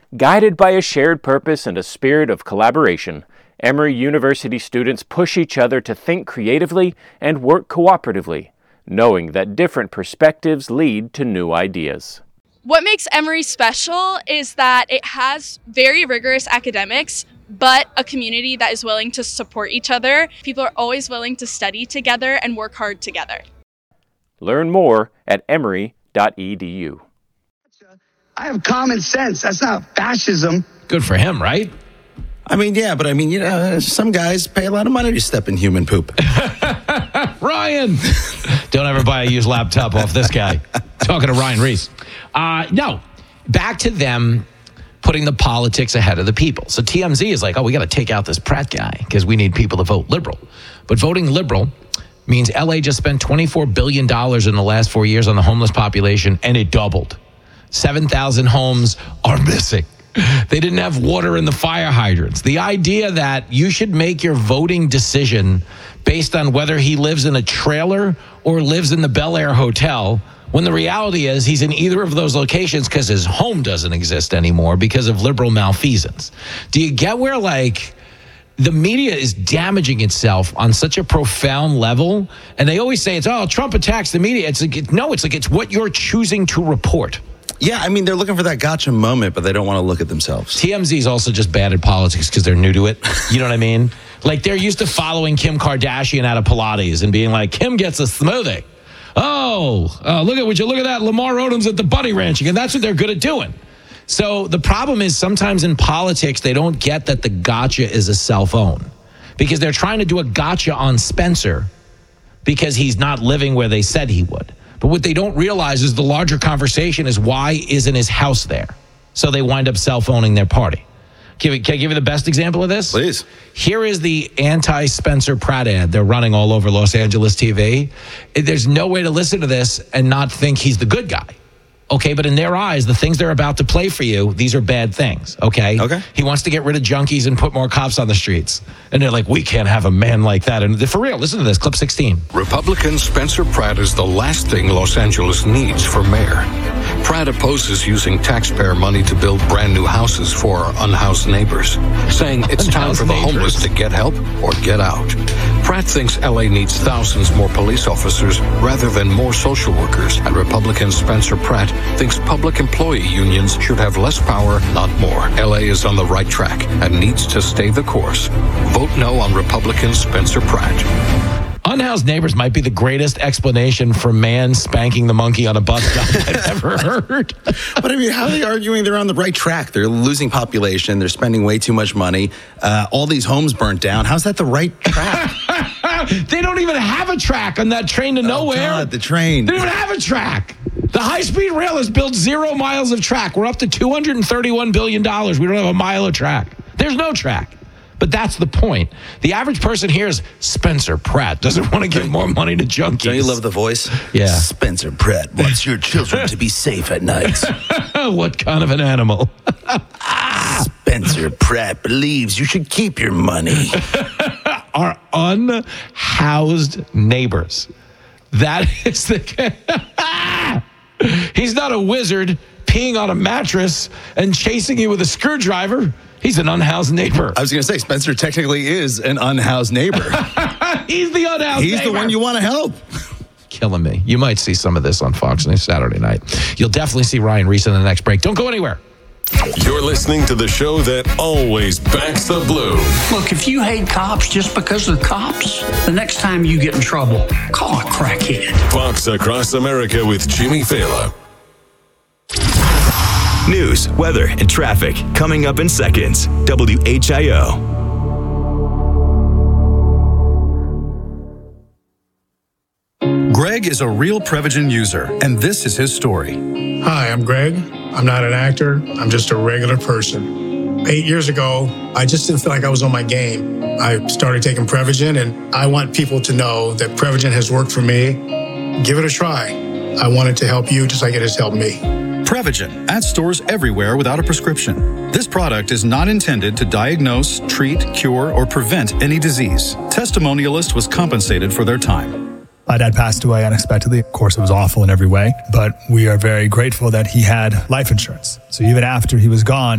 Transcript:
Guided by a shared purpose and a spirit of collaboration, Emory University students push each other to think creatively and work cooperatively, knowing that different perspectives lead to new ideas. What makes Emory special is that it has very rigorous academics, but a community that is willing to support each other. People are always willing to study together and work hard together. Learn more at emory.edu. I have common sense. That's not fascism. Good for him, right? Some guys pay a lot of money to step in human poop. Ryan! Don't ever buy a used laptop off this guy. Talking to Ryan Reese. No, back to them putting the politics ahead of the people. So TMZ is like, we got to take out this Pratt guy because we need people to vote liberal. But voting liberal means LA just spent $24 billion in the last 4 years on the homeless population, and it doubled. 7,000 homes are missing. They didn't have water in the fire hydrants. The idea that you should make your voting decision based on whether he lives in a trailer or lives in the Bel Air Hotel, when the reality is he's in either of those locations because his home doesn't exist anymore because of liberal malfeasance. Do you get where, the media is damaging itself on such a profound level? And they always say Trump attacks the media. It's what you're choosing to report. Yeah, they're looking for that gotcha moment, but they don't want to look at themselves. TMZ is also just bad at politics because they're new to it. You know what I mean? They're used to following Kim Kardashian out of Pilates and being like, Kim gets a smoothie. Look at that. Lamar Odom's at the Bunny Ranch again. That's what they're good at doing. So the problem is sometimes in politics, they don't get that the gotcha is a cell phone because they're trying to do a gotcha on Spencer because he's not living where they said he would. But what they don't realize is the larger conversation is why isn't his house there? So they wind up cell phoning their party. Can I give you the best example of this? Please. Here is the anti-Spencer Pratt ad they're running all over Los Angeles TV. There's no way to listen to this and not think he's the good guy. Okay, but in their eyes, the things they're about to play for you, these are bad things, okay? Okay. He wants to get rid of junkies and put more cops on the streets. And they're like, we can't have a man like that. And for real, listen to this, clip 16. Republican Spencer Pratt is the last thing Los Angeles needs for mayor. Pratt opposes using taxpayer money to build brand new houses for our unhoused neighbors, saying it's time for the homeless to get help or get out. Pratt thinks LA needs thousands more police officers rather than more social workers, and Republican Spencer Pratt thinks public employee unions should have less power, not more. LA is on the right track and needs to stay the course. Vote no on Republican Spencer Pratt. Unhoused neighbors might be the greatest explanation for man spanking the monkey on a bus stop I've ever heard. But how are they arguing they're on the right track? They're losing population. They're spending way too much money. All these homes burnt down. How's that the right track? They don't even have a track on that train to nowhere. God, the train. They don't even have a track. The high-speed rail has built 0 miles of track. We're up to $231 billion. We don't have a mile of track. There's no track. But that's the point. The average person hears Spencer Pratt doesn't want to give more money to junkies. Don't you love the voice? Yeah. Spencer Pratt wants your children to be safe at night. What kind of an animal? Spencer Pratt believes you should keep your money. Our unhoused neighbors. That is the... He's not a wizard peeing on a mattress and chasing you with a screwdriver. He's an unhoused neighbor. I was going to say, Spencer technically is an unhoused neighbor. He's the unhoused neighbor. He's the one you want to help. Killing me. You might see some of this on Fox News Saturday night. You'll definitely see Ryan Reese in the next break. Don't go anywhere. You're listening to the show that always backs the blue. Look, if you hate cops just because they're cops, the next time you get in trouble, call a crackhead. Fox Across America with Jimmy Fallon. News, weather, and traffic coming up in seconds. WHIO. Greg is a real Prevagen user, and this is his story. Hi, I'm Greg. I'm not an actor. I'm just a regular person. 8 years ago, I just didn't feel like I was on my game. I started taking Prevagen, and I want people to know that Prevagen has worked for me. Give it a try. I want it to help you just like it has helped me. Prevagen, at stores everywhere without a prescription. This product is not intended to diagnose, treat, cure, or prevent any disease. Testimonialist was compensated for their time. My dad passed away unexpectedly. Of course, it was awful in every way, but we are very grateful that he had life insurance. So even after he was gone,